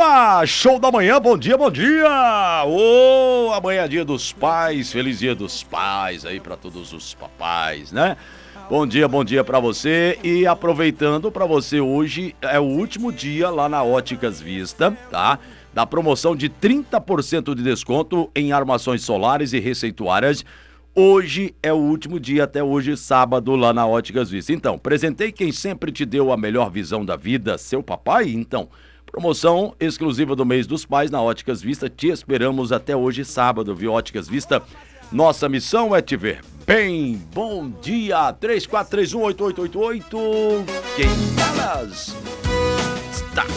Oba! Show da manhã, bom dia, bom dia! Ô, amanhã é dia dos pais, feliz dia dos pais aí pra todos os papais, né? Bom dia pra você e aproveitando pra você, hoje é o último dia lá na Óticas Vista, tá? Da promoção de 30% de desconto em armações solares e receituárias. Hoje é o último dia, até hoje, sábado, lá na Óticas Vista. Então, presentei quem sempre te deu a melhor visão da vida, seu papai? Então, promoção exclusiva do mês dos pais na Óticas Vista. Te esperamos até hoje, sábado, viu? Óticas Vista, nossa missão é te ver bem. Bom dia, 3431-8888. Quem falas? Está.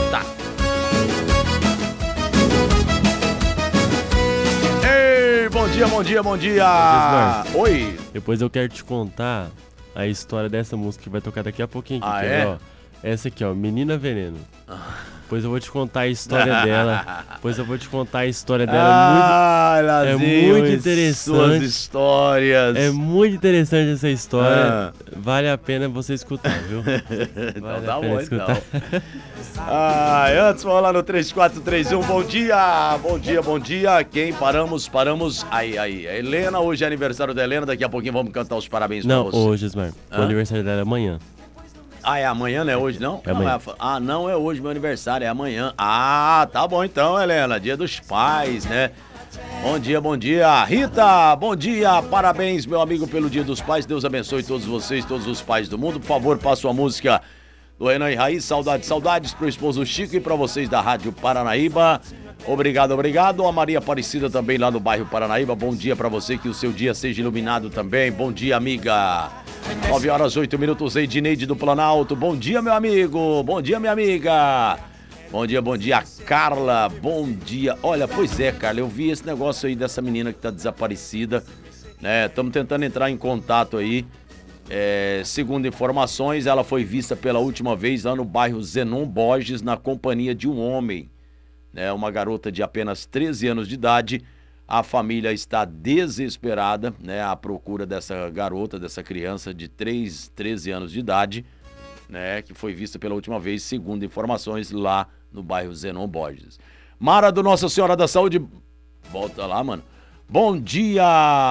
Ei, bom dia. Oi. Depois eu quero te contar a história dessa música que vai tocar daqui a pouquinho. Aqui, É? ó. Essa aqui, ó, Menina Veneno. Depois eu vou te contar a história dela. É muito interessante. Suas histórias. É muito interessante essa história. Vale a pena você escutar, viu? Então tá bom, então. Antes, vamos lá no 3431. Bom dia. Quem paramos? Aí. A Helena, hoje é aniversário da Helena. Daqui a pouquinho vamos cantar os parabéns pra você. Não, hoje, Ismar. O aniversário dela é amanhã. É amanhã, não é hoje, não? É amanhã. Não é hoje meu aniversário, é amanhã. Tá bom então, Helena, dia dos pais, né? Bom dia. Rita, bom dia, parabéns, meu amigo, pelo dia dos pais. Deus abençoe todos vocês, todos os pais do mundo. Por favor, passa a música do Renan e Raiz, saudades pro esposo Chico e pra vocês da Rádio Paranaíba. Obrigado. A Maria Aparecida também lá no bairro Paranaíba. Bom dia pra você, que o seu dia seja iluminado também. Bom dia, amiga. 9h08, Edineide do Planalto. Bom dia, meu amigo. Bom dia, minha amiga. Bom dia, Carla. Bom dia. Olha, pois é, Carla, eu vi esse negócio aí dessa menina que tá desaparecida, né? Estamos tentando entrar em contato aí. Segundo informações, ela foi vista pela última vez lá no bairro Zenon Borges, na companhia de um homem, né? Uma garota de apenas 13 anos de idade. A família está desesperada, né, à procura dessa garota, dessa criança de 13 anos de idade, né, que foi vista pela última vez, segundo informações, lá no bairro Zenon Borges. Mara do Nossa Senhora da Saúde, volta lá, mano. Bom dia!